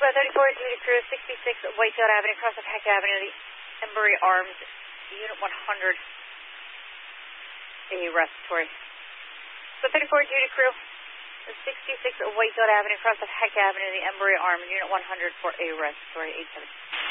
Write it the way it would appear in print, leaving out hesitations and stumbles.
West 34 duty crew 66 Whitefield Avenue, across of Heck Avenue, the Embry Arms, Unit 100, a respiratory. So 34 duty crew 66 Whitefield Avenue, across of Heck Avenue, the Embry Arms, Unit 100 for a respiratory 87.